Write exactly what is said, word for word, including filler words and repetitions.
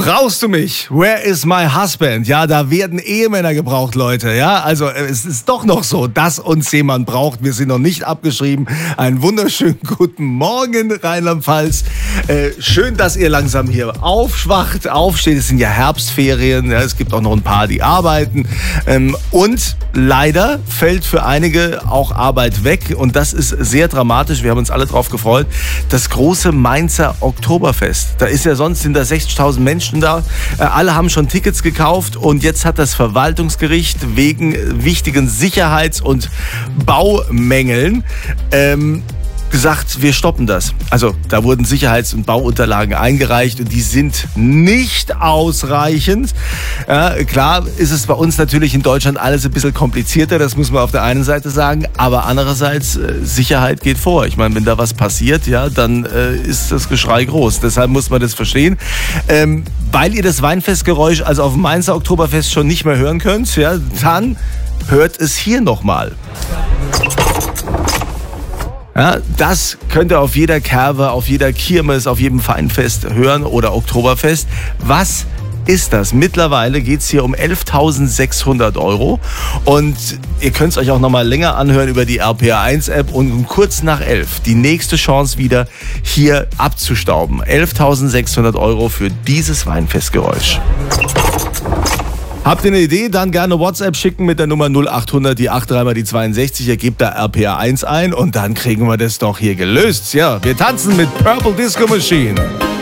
Brauchst du mich? Where is my husband? Ja, da werden Ehemänner gebraucht, Leute. Ja, also es ist doch noch so, dass uns jemand braucht. Wir sind noch nicht abgeschrieben. Einen wunderschönen guten Morgen, Rheinland-Pfalz. Äh, schön, dass ihr langsam hier aufschwacht, aufsteht. Es sind ja Herbstferien. Ja, es gibt auch noch ein paar, die arbeiten. Ähm, und leider fällt für einige auch Arbeit weg. Und das ist sehr dramatisch. Wir haben uns alle drauf gefreut. Das große Mainzer Oktoberfest. Da ist ja sonst sind da sechzigtausend Menschen da. Alle haben schon Tickets gekauft und jetzt hat das Verwaltungsgericht wegen wichtigen Sicherheits- und Baumängeln ähm, gesagt, wir stoppen das. Also da wurden Sicherheits- und Bauunterlagen eingereicht und die sind nicht ausreichend. Ja, klar ist es bei uns natürlich in Deutschland alles ein bisschen komplizierter, das muss man auf der einen Seite sagen, aber andererseits äh, Sicherheit geht vor. Ich meine, wenn da was passiert, ja, dann äh, ist das Geschrei groß. Deshalb muss man das verstehen. Ähm, weil ihr das Weinfestgeräusch also auf dem Mainzer Oktoberfest schon nicht mehr hören könnt, ja, dann hört es hier nochmal. Ja, das könnt ihr auf jeder Kerwe, auf jeder Kirmes, auf jedem Weinfest hören oder Oktoberfest. Was ist das? Mittlerweile geht es hier um elftausendsechshundert Euro und ihr könnt es euch auch noch mal länger anhören über die R P R eins App und um kurz nach elf die nächste Chance wieder hier abzustauben. elftausendsechshundert Euro für dieses Weinfestgeräusch. Habt ihr eine Idee? Dann gerne WhatsApp schicken mit der Nummer null achthundert, die acht drei mal die zweiundsechzig. Ihr gebt da R P R eins ein und dann kriegen wir das doch hier gelöst. Ja, wir tanzen mit Purple Disco Machine.